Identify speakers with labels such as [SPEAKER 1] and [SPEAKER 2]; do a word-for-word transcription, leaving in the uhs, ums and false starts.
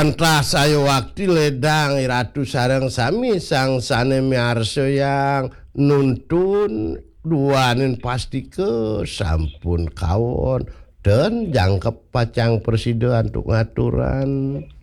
[SPEAKER 1] Pantah sayo waktu ledang iratu sareng sami sang sane miarso yang nuntun duanin pasti ke sampun kawon dan jangkep pacang presiden untuk ngaturan